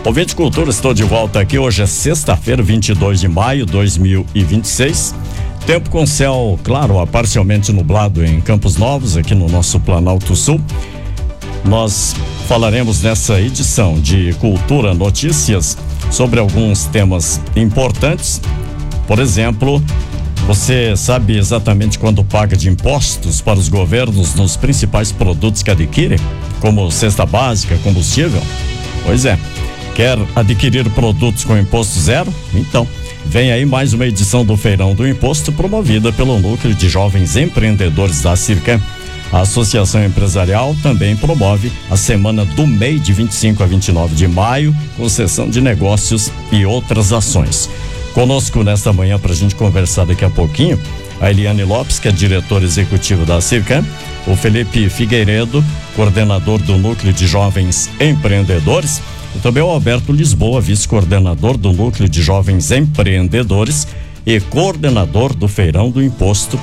Ouvinte Cultura, estou de volta aqui. Hoje é sexta-feira, 22 de maio de 2026. Tempo com céu claro, parcialmente nublado em Campos Novos, aqui no nosso Planalto Sul. Nós falaremos nessa edição de Cultura Notícias sobre alguns temas importantes. Por exemplo, você sabe exatamente quando paga de impostos para os governos nos principais produtos que adquire, como cesta básica, combustível? Pois é. Quer adquirir produtos com imposto zero? Então, vem aí mais uma edição do Feirão do Imposto, promovida pelo Núcleo de Jovens Empreendedores da Circan. A Associação Empresarial também promove a Semana do MEI de 25 a 29 de maio, com sessão de negócios e outras ações. Conosco nesta manhã para a gente conversar daqui a pouquinho, a Eliane Lopes, que é diretora executiva da Circan, o Felipe Figueiredo, coordenador do Núcleo de Jovens Empreendedores, e também o Alberto Lisboa, vice-coordenador do Núcleo de Jovens Empreendedores e coordenador do Feirão do Imposto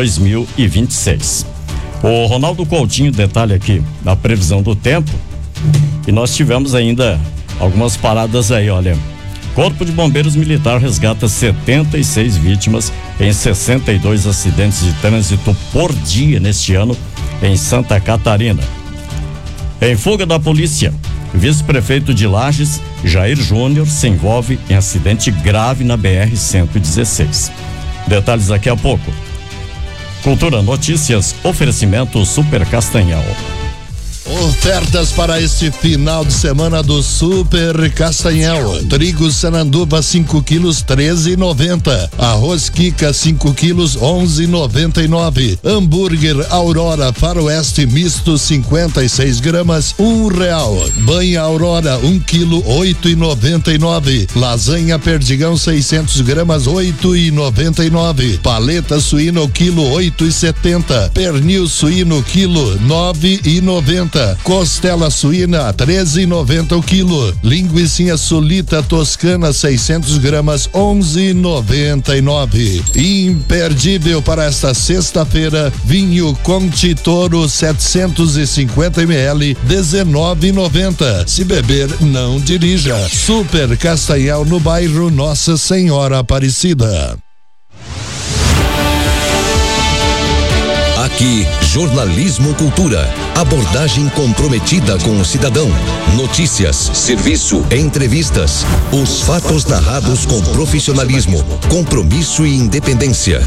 2026. O Ronaldo Coutinho detalha aqui a previsão do tempo, e nós tivemos ainda algumas paradas aí, olha. Corpo de Bombeiros Militar resgata 76 vítimas em 62 acidentes de trânsito por dia neste ano em Santa Catarina. Em fuga da polícia, vice-prefeito de Lages, Jair Júnior, se envolve em acidente grave na BR-116. Detalhes daqui a pouco. Cultura Notícias, oferecimento Super Castanhal. Ofertas para este final de semana do Super Castanhal. Trigo Sananduva 5 quilos 13,90. Arroz Kika 5 quilos 11,99. Hambúrguer Aurora Faroeste misto 56 gramas R$1. Banha Aurora 1 quilo 8,99. Lasanha Perdigão 600 gramas 8,99. Paleta suíno quilo 8,70. Pernil suíno quilo 9,90. Costela suína 13,90 o quilo. Linguicinha sulita toscana 600 gramas 11,99. Imperdível para esta sexta-feira, vinho Conte Toro 750 ml 19,90. Se beber, não dirija. Super Castanhal no bairro Nossa Senhora Aparecida. Aqui, Jornalismo Cultura. Abordagem comprometida com o cidadão. Notícias, serviço, entrevistas. Os fatos narrados com profissionalismo, compromisso e independência.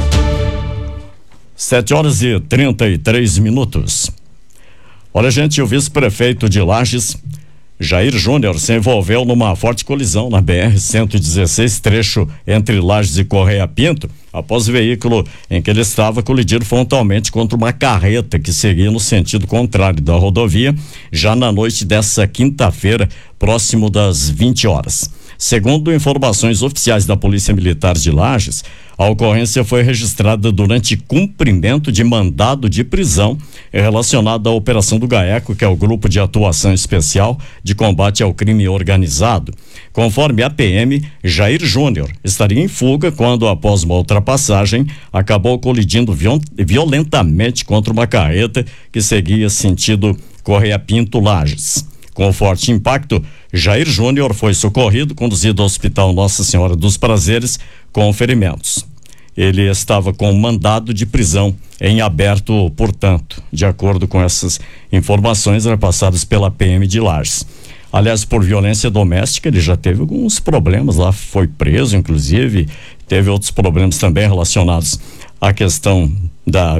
7h33. Olha, gente, o vice-prefeito de Lages, Jair Júnior, se envolveu numa forte colisão na BR-116, trecho entre Lages e Correia Pinto, após o veículo em que ele estava colidir frontalmente contra uma carreta que seguia no sentido contrário da rodovia, já na noite dessa quinta-feira, próximo das 20 horas. Segundo informações oficiais da Polícia Militar de Lages, a ocorrência foi registrada durante cumprimento de mandado de prisão relacionado à Operação do GAECO, que é o Grupo de Atuação Especial de Combate ao Crime Organizado. Conforme a PM, Jair Júnior estaria em fuga quando, após uma ultrapassagem, acabou colidindo violentamente contra uma carreta que seguia sentido Correia Pinto Lages. Com forte impacto, Jair Júnior foi socorrido, conduzido ao Hospital Nossa Senhora dos Prazeres com ferimentos. Ele estava com mandado de prisão em aberto, portanto, de acordo com essas informações repassadas pela PM de Lages. Aliás, por violência doméstica, ele já teve alguns problemas lá, foi preso, inclusive, teve outros problemas também relacionados à questão da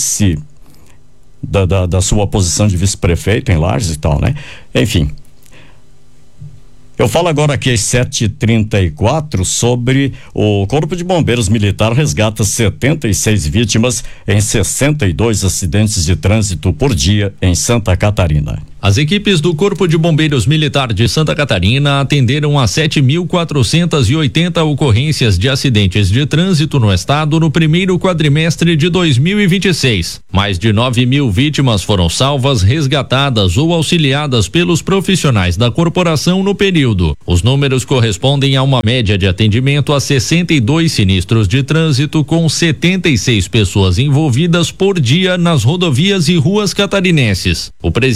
da sua posição de vice-prefeito em Lages e tal, né? Enfim. Eu falo agora aqui às 7h34 sobre o Corpo de Bombeiros Militar resgata 76 vítimas em 62 acidentes de trânsito por dia em Santa Catarina. As equipes do Corpo de Bombeiros Militar de Santa Catarina atenderam a 7.480 ocorrências de acidentes de trânsito no estado no primeiro quadrimestre de 2026. Mais de 9.000 vítimas foram salvas, resgatadas ou auxiliadas pelos profissionais da corporação no período. Os números correspondem a uma média de atendimento a 62 sinistros de trânsito, com 76 pessoas envolvidas por dia nas rodovias e ruas catarinenses. O presidente da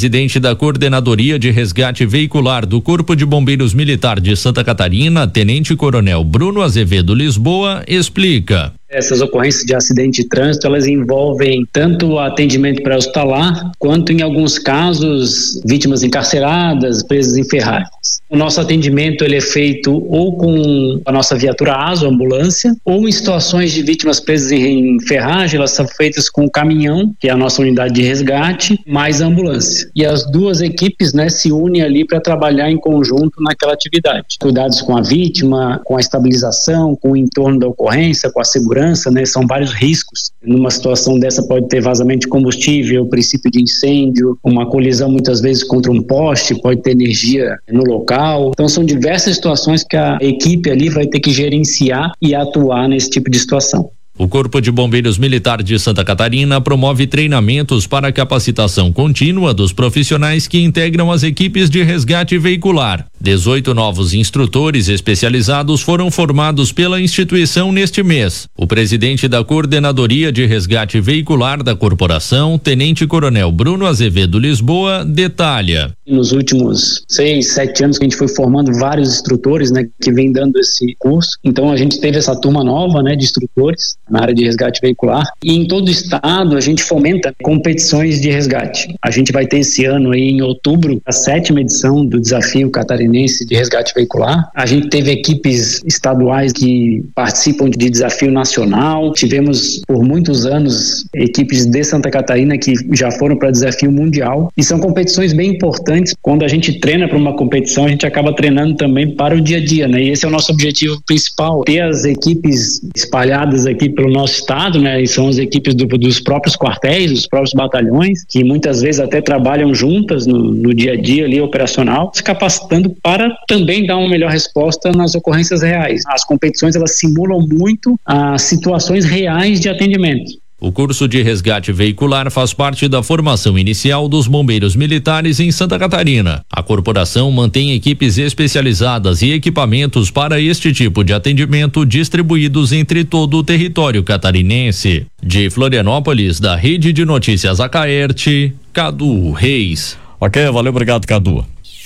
da Coordenadoria de Resgate Veicular do Corpo de Bombeiros Militar de Santa Catarina, Tenente Coronel Bruno Azevedo Lisboa, explica. Essas ocorrências de acidente de trânsito, elas envolvem tanto o atendimento pré-hospitalar, quanto em alguns casos, vítimas encarceradas, presas em ferragens. O nosso atendimento ele é feito ou com a nossa viatura ASO, ambulância, ou em situações de vítimas presas em ferragem, elas são feitas com o caminhão, que é a nossa unidade de resgate, mais a ambulância. E as duas equipes, se unem ali para trabalhar em conjunto naquela atividade. Cuidados com a vítima, com a estabilização, com o entorno da ocorrência, com a segurança, são vários riscos. Numa situação dessa pode ter vazamento de combustível, princípio de incêndio, uma colisão muitas vezes contra um poste, pode ter energia no local. Então são diversas situações que a equipe ali vai ter que gerenciar e atuar nesse tipo de situação. O Corpo de Bombeiros Militar de Santa Catarina promove treinamentos para a capacitação contínua dos profissionais que integram as equipes de resgate veicular. 18 novos instrutores especializados foram formados pela instituição neste mês. O presidente da Coordenadoria de Resgate Veicular da corporação, Tenente Coronel Bruno Azevedo Lisboa, detalha. Nos últimos 6, 7 anos que a gente foi formando vários instrutores, que vem dando esse curso. Então a gente teve essa turma nova, de instrutores na área de resgate veicular, e em todo o estado a gente fomenta competições de resgate. A gente vai ter esse ano aí em outubro a 7ª edição do Desafio Catarinense de Resgate Veicular. A gente teve equipes estaduais que participam de desafio nacional, tivemos por muitos anos equipes de Santa Catarina que já foram para desafio mundial, e são competições bem importantes. Quando a gente treina para uma competição, a gente acaba treinando também para o dia a dia, e esse é o nosso objetivo principal, ter as equipes espalhadas aqui pelo nosso estado, e são as equipes dos próprios quartéis, dos próprios batalhões, que muitas vezes até trabalham juntas no dia a dia ali operacional, se capacitando para também dar uma melhor resposta nas ocorrências reais. As competições, elas simulam muito as situações reais de atendimento. O curso de resgate veicular faz parte da formação inicial dos bombeiros militares em Santa Catarina. A corporação mantém equipes especializadas e equipamentos para este tipo de atendimento distribuídos entre todo o território catarinense. De Florianópolis, da Rede de Notícias Acaerte, Cadu Reis. Ok, valeu, obrigado, Cadu.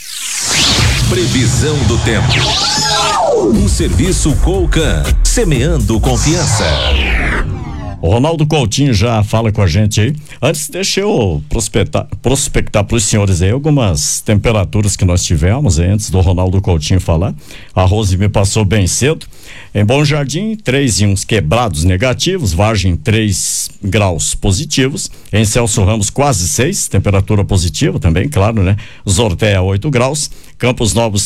Previsão do tempo. Um serviço Colcan, semeando confiança. O Ronaldo Coutinho já fala com a gente aí. Antes, deixa eu prospectar para os senhores aí algumas temperaturas que nós tivemos aí, antes do Ronaldo Coutinho falar. A Rose me passou bem cedo. Em Bom Jardim, 3 e uns quebrados negativos, Vargem 3 graus positivos. Em Celso Ramos, quase 6, temperatura positiva também, claro, Zortéia 8 graus. Campos Novos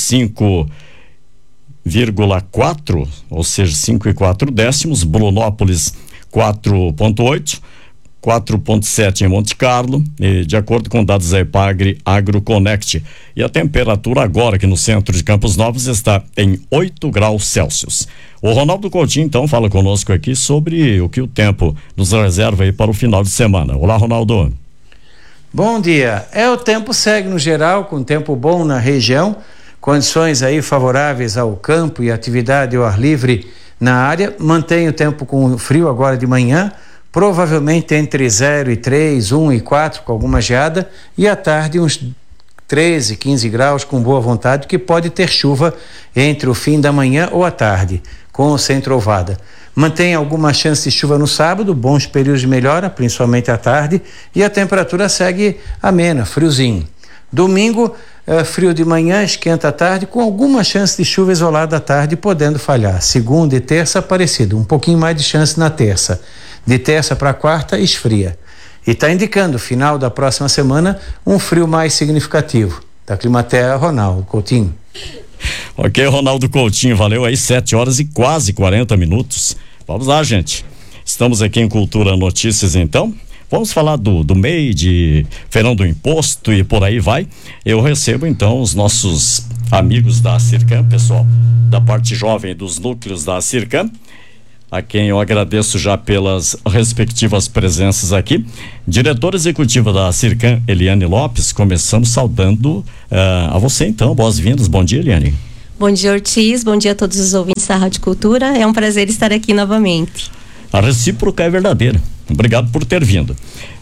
5,4, ou seja, 5,4. Brunópolis 4,8, 4,7 em Monte Carlo, e de acordo com dados da Epagre AgroConnect. E a temperatura agora aqui no centro de Campos Novos está em 8 graus Celsius. O Ronaldo Coutinho então fala conosco aqui sobre o que o tempo nos reserva aí para o final de semana. Olá, Ronaldo. Bom dia. O tempo segue no geral com tempo bom na região, condições aí favoráveis ao campo e atividade ao ar livre na área. Mantém o tempo com frio agora de manhã, provavelmente entre 0 e 3, 1 e 4 com alguma geada, e à tarde uns 13, 15 graus com boa vontade, que pode ter chuva entre o fim da manhã ou à tarde, com ou sem trovada. Mantém alguma chance de chuva no sábado, bons períodos de melhora, principalmente à tarde, e a temperatura segue amena, friozinho. Domingo, frio de manhã, esquenta à tarde, com alguma chance de chuva isolada à tarde, podendo falhar. Segunda e terça, parecido, um pouquinho mais de chance na terça. De terça para quarta, esfria. E está indicando, final da próxima semana, um frio mais significativo. Da Climaterra, Ronaldo Coutinho. Ok, Ronaldo Coutinho, valeu aí, 7 horas e quase 40 minutos. Vamos lá, gente. Estamos aqui em Cultura Notícias, então. Vamos falar do MEI, de Feirão do Imposto e por aí vai. Eu recebo então os nossos amigos da Circam, pessoal da parte jovem dos núcleos da Circam, a quem eu agradeço já pelas respectivas presenças aqui. Diretora executiva da Circam, Eliane Lopes, começamos saudando a você então, boas-vindas. Bom dia, Eliane. Bom dia, Ortiz, bom dia a todos os ouvintes da Rádio Cultura, é um prazer estar aqui novamente. A recíproca é verdadeira. Obrigado por ter vindo.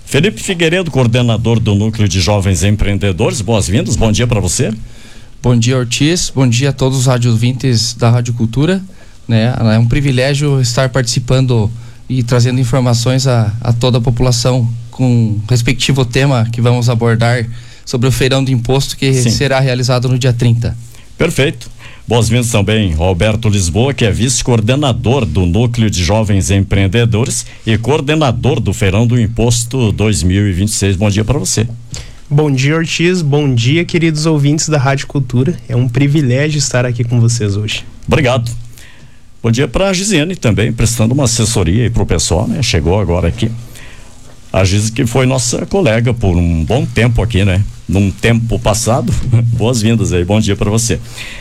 Felipe Figueiredo, coordenador do Núcleo de Jovens Empreendedores, boas-vindas, bom dia para você. Bom dia, Ortiz, bom dia a todos os radiovintes da Rádio Cultura, né? É um privilégio estar participando e trazendo informações a toda a população com o respectivo tema que vamos abordar sobre o feirão do imposto que será realizado no dia 30. Perfeito. Boas-vindas também, Roberto Lisboa, que é vice-coordenador do Núcleo de Jovens Empreendedores e coordenador do Feirão do Imposto 2026. Bom dia para você. Bom dia, Ortiz. Bom dia, queridos ouvintes da Rádio Cultura. É um privilégio estar aqui com vocês hoje. Obrigado. Bom dia para a Gisiane também, prestando uma assessoria aí para o pessoal, né? Chegou agora aqui. A Gise, que foi nossa colega por um bom tempo aqui, né? Num tempo passado. Boas-vindas aí, bom dia para você.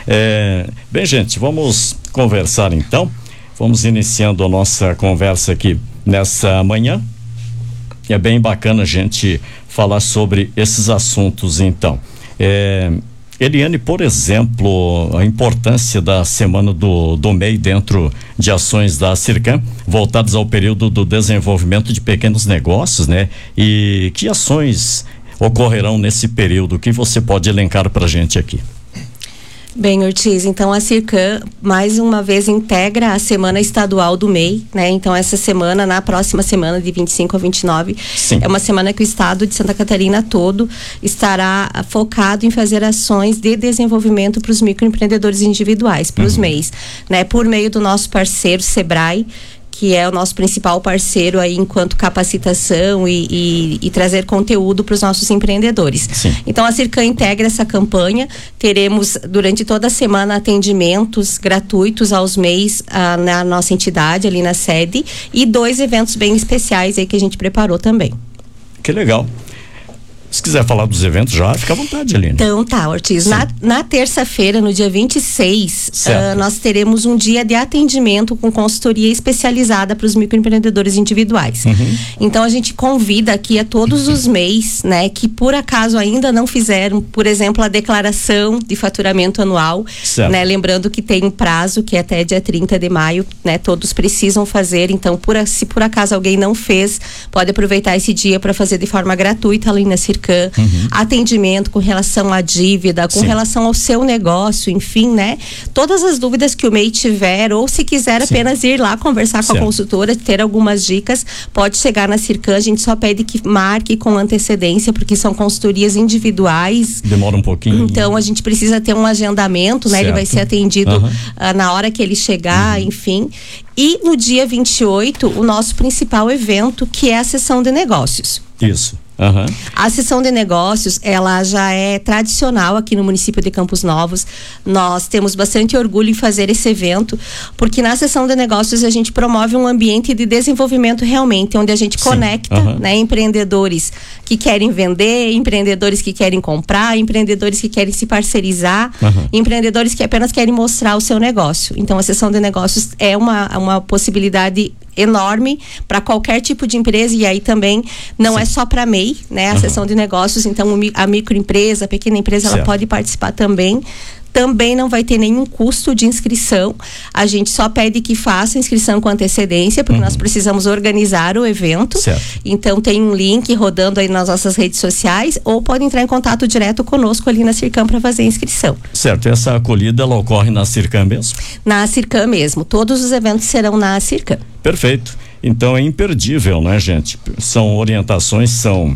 Bem, gente, vamos conversar então. Vamos iniciando a nossa conversa aqui nessa manhã. É bem bacana a gente falar sobre esses assuntos então. Eliane, por exemplo, a importância da semana do MEI dentro de ações da Circam, voltadas ao período do desenvolvimento de pequenos negócios, né? E que ações ocorrerão nesse período que você pode elencar pra gente aqui? Bem, Ortiz, então a Circam mais uma vez integra a semana estadual do MEI, né? Então essa semana, na próxima semana de 25 a 29, é uma semana que o estado de Santa Catarina todo estará focado em fazer ações de desenvolvimento para os microempreendedores individuais, para os MEIs, né? Por meio do nosso parceiro Sebrae, que é o nosso principal parceiro aí enquanto capacitação e trazer conteúdo para os nossos empreendedores. Então a Circam integra essa campanha. Teremos durante toda a semana atendimentos gratuitos aos MEIs na nossa entidade, ali na sede, e 2 eventos bem especiais aí que a gente preparou também. Que legal. Se quiser falar dos eventos já, fica à vontade, Aline. Então tá, Ortiz. Na terça-feira, no dia 26, nós teremos um dia de atendimento com consultoria especializada para os microempreendedores individuais. Então a gente convida aqui a todos os MEIs, né, que por acaso ainda não fizeram, por exemplo, a declaração de faturamento anual, né, lembrando que tem um prazo que é até dia 30 de maio, né, todos precisam fazer. Então, se por acaso alguém não fez, pode aproveitar esse dia para fazer de forma gratuita ali na Circam. Atendimento com relação à dívida, com relação ao seu negócio, enfim, né? Todas as dúvidas que o MEI tiver, ou se quiser apenas ir lá conversar com a consultora, ter algumas dicas, pode chegar na Circam. A gente só pede que marque com antecedência, porque são consultorias individuais. Demora um pouquinho. Então a gente precisa ter um agendamento, né? Ele vai ser atendido na hora que ele chegar, enfim. E no dia 28, o nosso principal evento, que é a sessão de negócios. Isso. A sessão de negócios, ela já é tradicional aqui no município de Campos Novos. Nós temos bastante orgulho em fazer esse evento, porque na sessão de negócios a gente promove um ambiente de desenvolvimento realmente, onde a gente conecta, né, empreendedores que querem vender, empreendedores que querem comprar, empreendedores que querem se parcerizar, empreendedores que apenas querem mostrar o seu negócio. Então a sessão de negócios é uma possibilidade enorme para qualquer tipo de empresa, e aí também não é só para MEI, né? A sessão de negócios, então a microempresa, a pequena empresa, ela pode participar também. Também não vai ter nenhum custo de inscrição. A gente só pede que faça inscrição com antecedência, porque nós precisamos organizar o evento. Então tem um link rodando aí nas nossas redes sociais, ou pode entrar em contato direto conosco ali na Circam para fazer a inscrição. Certo, essa acolhida ela ocorre na Circam mesmo? Na Circam mesmo. Todos os eventos serão na Circam. Perfeito. Então é imperdível, né, gente? São orientações, são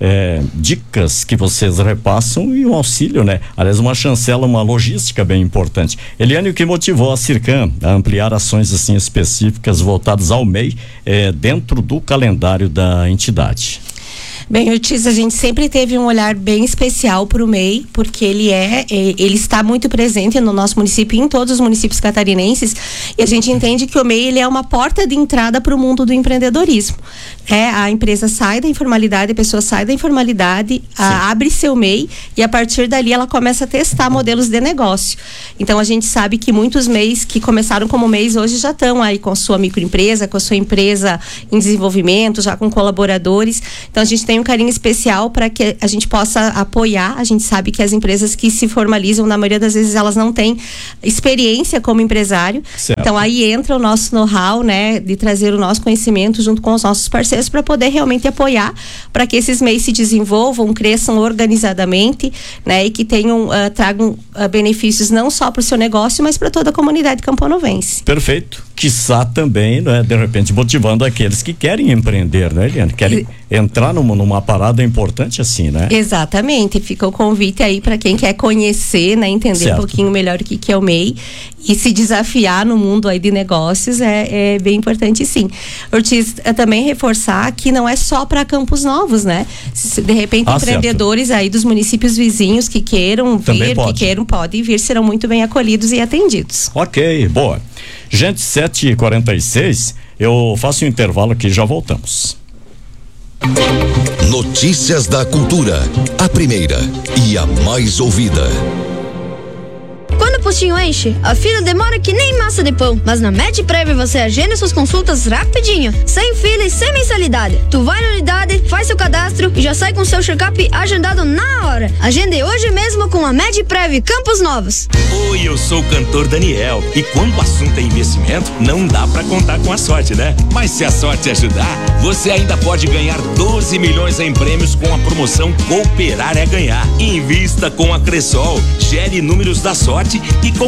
dicas que vocês repassam e um auxílio, né? Aliás, uma chancela, uma logística bem importante. Eliane, o que motivou a Circam a ampliar ações assim específicas voltadas ao MEI dentro do calendário da entidade? Bem, Ortiz, a gente sempre teve um olhar bem especial para o MEI, porque ele está muito presente no nosso município e em todos os municípios catarinenses, e a gente entende que o MEI ele é uma porta de entrada para o mundo do empreendedorismo. A empresa sai da informalidade, a pessoa sai da informalidade, abre seu MEI, e a partir dali ela começa a testar modelos de negócio. Então a gente sabe que muitos MEIs que começaram como MEIs hoje já estão aí com a sua microempresa, com a sua empresa em desenvolvimento, já com colaboradores. Então a gente tem um carinho especial para que a gente possa apoiar. A gente sabe que as empresas que se formalizam, na maioria das vezes, elas não têm experiência como empresário. Então aí entra o nosso know-how, né, de trazer o nosso conhecimento junto com os nossos parceiros vocês para poder realmente apoiar, para que esses MEIs se desenvolvam, cresçam organizadamente, né, e que tenham, tragam benefícios não só para o seu negócio, mas para toda a comunidade camponovense. Perfeito. Quiçá também, né, de repente motivando aqueles que querem empreender, né, Eliane? Querem entrar numa parada importante assim, né? Exatamente. Fica o convite aí para quem quer conhecer, né, entender um pouquinho melhor o que é o MEI e se desafiar no mundo aí de negócios é bem importante, sim. Ortiz, também reforçar que não é só para Campos Novos, né? Se de repente empreendedores aí dos municípios vizinhos que queiram vir, podem vir, serão muito bem acolhidos e atendidos. Ok, boa. Gente, 7h46, eu faço um intervalo aqui e já voltamos. Notícias da Cultura, a primeira e a mais ouvida. Quando o postinho enche, a fila demora que nem massa de pão. Mas na MedPrev você agenda suas consultas rapidinho, sem fila e sem mensalidade. Tu vai na unidade, faz seu cadastro e já sai com seu check-up agendado na hora. Agende hoje mesmo com a MedPrev Campos Novos. Oi, eu sou o cantor Daniel. E quando o assunto é investimento, não dá pra contar com a sorte, né? Mas se a sorte ajudar, você ainda pode ganhar 12 milhões em prêmios com a promoção Cooperar é Ganhar. Invista com a Cressol, gere números da sorte e com